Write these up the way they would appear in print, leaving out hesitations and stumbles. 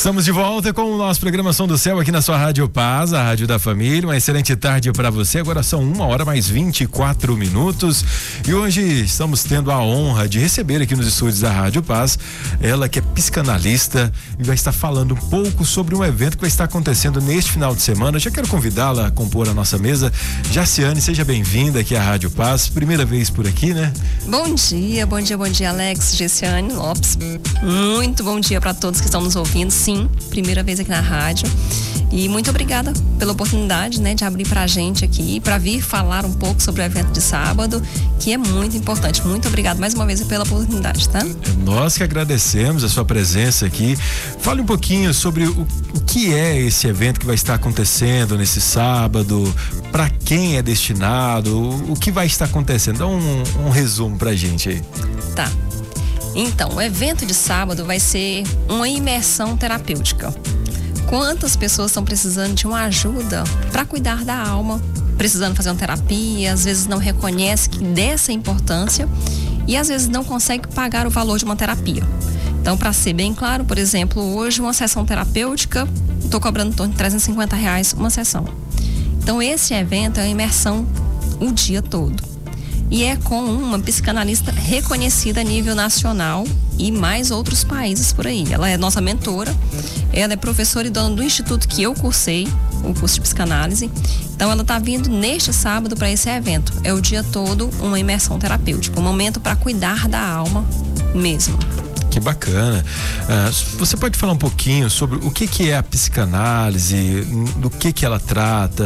Estamos de volta com o nosso Programação do Céu aqui na sua Rádio Paz, a Rádio da Família. Uma excelente tarde para você. Agora são 1h mais 24 minutos e hoje estamos tendo a honra de receber aqui nos estúdios da Rádio Paz ela que é psicanalista e vai estar falando um pouco sobre um evento que vai estar acontecendo neste final de semana. Já quero convidá-la a compor a nossa mesa. Jaciane, seja bem-vinda aqui à Rádio Paz. Primeira vez por aqui, né? Bom dia, Alex, Jaciane Lopes. Muito bom dia para todos que estão nos ouvindo. Sim, primeira vez aqui na rádio. E muito obrigada pela oportunidade, né, de abrir pra gente aqui, para vir falar um pouco sobre o evento de sábado, que é muito importante. Muito obrigada mais uma vez pela oportunidade, tá? Nós que agradecemos a sua presença aqui. Fale um pouquinho sobre o que é esse evento que vai estar acontecendo nesse sábado, para quem é destinado, o que vai estar acontecendo. Dá um resumo pra gente aí. Tá. Então, o evento de sábado vai ser uma imersão terapêutica. Quantas pessoas estão precisando de uma ajuda para cuidar da alma, precisando fazer uma terapia, às vezes não reconhece que dessa importância e às vezes não consegue pagar o valor de uma terapia. Então, para ser bem claro, por exemplo, hoje uma sessão terapêutica, estou cobrando em torno de R$350 uma sessão. Então, esse evento é uma imersão o dia todo. E é com uma psicanalista reconhecida a nível nacional e mais outros países por aí. Ela é nossa mentora, ela é professora e dona do instituto que eu cursei, o curso de psicanálise. Então ela está vindo neste sábado para esse evento. É o dia todo uma imersão terapêutica, um momento para cuidar da alma mesmo. Que bacana. Você pode falar um pouquinho sobre o que é a psicanálise, do que ela trata,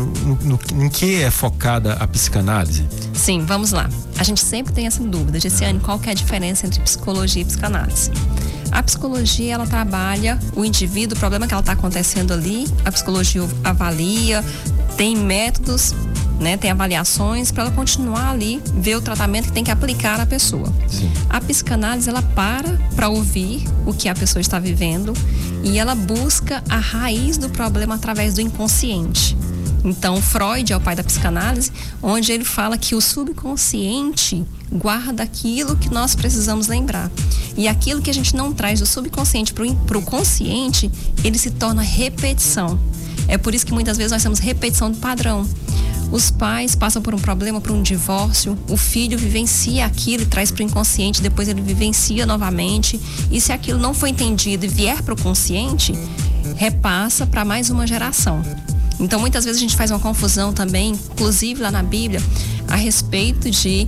em que é focada a psicanálise? Sim, vamos lá. A gente sempre tem essa dúvida, Jaciane, qual que é a diferença entre psicologia e psicanálise? A psicologia, ela trabalha o indivíduo, o problema que ela está acontecendo ali, a psicologia avalia, tem métodos, né, tem avaliações para ela continuar ali, ver o tratamento que tem que aplicar à pessoa. Sim. A psicanálise, ela para ouvir o que a pessoa está vivendo e ela busca a raiz do problema através do inconsciente. Então, Freud é o pai da psicanálise, onde ele fala que o subconsciente guarda aquilo que nós precisamos lembrar. E aquilo que a gente não traz do subconsciente para o consciente, ele se torna repetição. É por isso que muitas vezes nós temos repetição do padrão. Os pais passam por um problema, por um divórcio, o filho vivencia aquilo e traz para o inconsciente, depois ele vivencia novamente, e se aquilo não foi entendido e vier para o consciente, repassa para mais uma geração. Então muitas vezes a gente faz uma confusão também, inclusive lá na Bíblia, a respeito de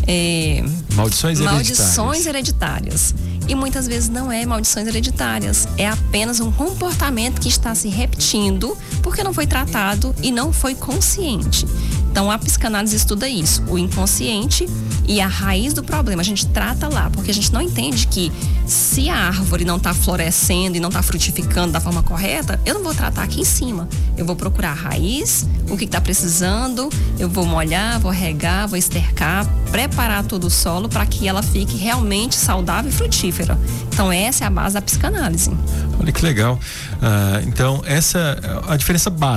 maldições hereditárias. E muitas vezes não é maldições hereditárias, é apenas um comportamento que está se repetindo porque não foi tratado e não foi consciente. Então a psicanálise estuda isso, o inconsciente e a raiz do problema. A gente trata lá, porque a gente não entende que se a árvore não está florescendo e não está frutificando da forma correta, eu não vou tratar aqui em cima. Eu vou procurar a raiz, o que está precisando, eu vou molhar, vou regar, vou estercar, preparar todo o solo para que ela fique realmente saudável e frutífera. Então essa é a base da psicanálise. Olha que legal. Então essa é a diferença básica.